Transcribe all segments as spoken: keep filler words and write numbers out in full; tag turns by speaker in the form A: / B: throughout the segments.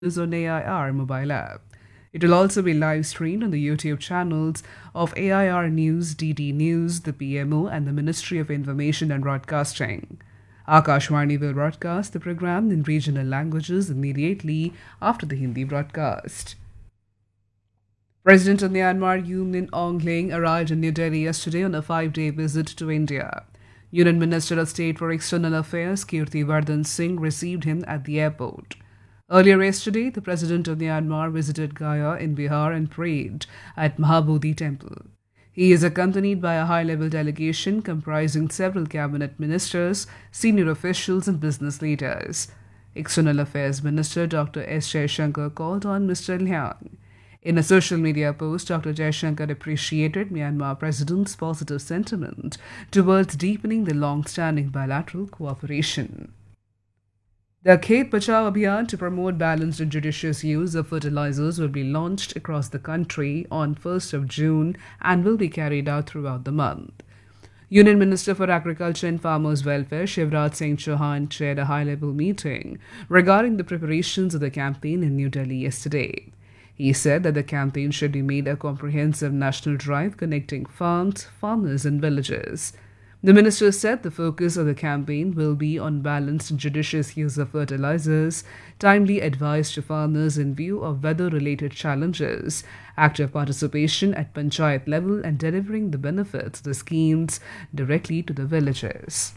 A: on A I R mobile app. It will also be live streamed on the YouTube channels of A I R News, D D News, the P M O, and the Ministry of Information and Broadcasting. Akashvani will broadcast the program in regional languages immediately after the Hindi broadcast. President of Myanmar U Min Aung Hlaing arrived in New Delhi yesterday on a five-day visit to India. Union Minister of State for External Affairs Kirti Vardhan Singh received him at the airport. Earlier yesterday, the President of Myanmar visited Gaya in Bihar and prayed at Mahabodhi Temple. He is accompanied by a high-level delegation comprising several cabinet ministers, senior officials and business leaders. External Affairs Minister Doctor S. Jaishankar called on Mister Liang. In a social media post, Doctor Jaishankar appreciated Myanmar President's positive sentiment towards deepening the long-standing bilateral cooperation. The Khet Bachao Abhiyan to promote balanced and judicious use of fertilizers will be launched across the country on first of June and will be carried out throughout the month. Union Minister for Agriculture and Farmers' Welfare Shivraj Singh Chauhan chaired a high-level meeting regarding the preparations of the campaign in New Delhi yesterday. He said that the campaign should be made a comprehensive national drive connecting farms, farmers and villages. The minister said the focus of the campaign will be on balanced and judicious use of fertilizers, timely advice to farmers in view of weather-related challenges, active participation at panchayat level and delivering the benefits of the schemes directly to the villages.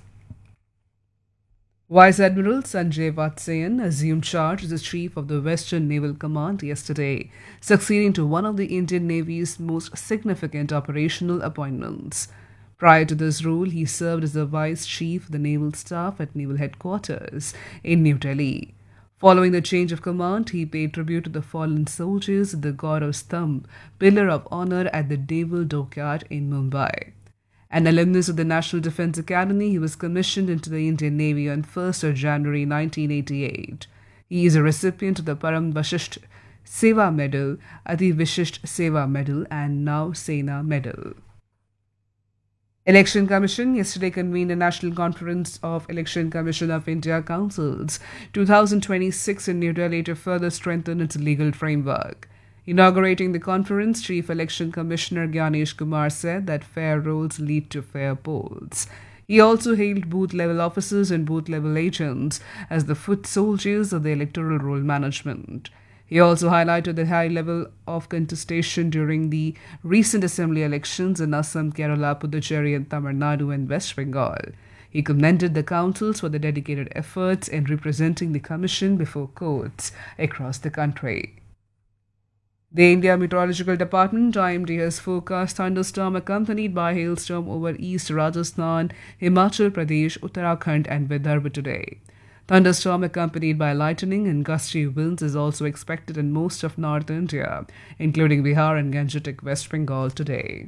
A: Vice Admiral Sanjay Vatsayan assumed charge as the Chief of the Western Naval Command yesterday, succeeding to one of the Indian Navy's most significant operational appointments. Prior to this role, he served as the Vice Chief of the Naval Staff at Naval Headquarters in New Delhi. Following the change of command, he paid tribute to the fallen soldiers at the Gaurav Stambh, Pillar of Honor at the Naval Dockyard in Mumbai. An alumnus of the National Defence Academy, he was commissioned into the Indian Navy on first of January nineteen eighty-eight. He is a recipient of the Param Vashisht Seva Medal, Ati Vishisht Seva Medal, and Nav Sena Medal. Election Commission yesterday convened a National Conference of Election Commission of India Councils twenty twenty-six in New Delhi to further strengthen its legal framework. Inaugurating the conference, Chief Election Commissioner Gyanesh Kumar said that fair rolls lead to fair polls. He also hailed booth-level officers and booth-level agents as the foot soldiers of the electoral roll management. He also highlighted the high level of contestation during the recent assembly elections in Assam, Kerala, Puducherry and Tamil Nadu and West Bengal. He commended the councils for their dedicated efforts in representing the commission before courts across the country. The India Meteorological Department I M D has forecast thunderstorm accompanied by hailstorm over East Rajasthan, Himachal Pradesh, Uttarakhand and Vidarbha today. Thunderstorm accompanied by lightning and gusty winds is also expected in most of North India, including Bihar and Gangetic West Bengal today.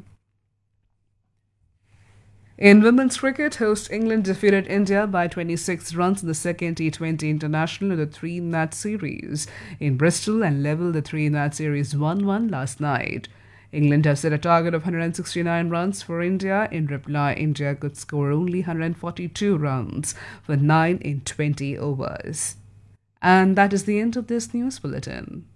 A: In women's cricket, host England defeated India by twenty-six runs in the second T twenty International in the three-match series in Bristol and levelled the three-match series one one last night. England have set a target of one hundred sixty-nine runs for India. In reply, India could score only one hundred forty-two runs for nine in twenty overs. And that is the end of this news bulletin.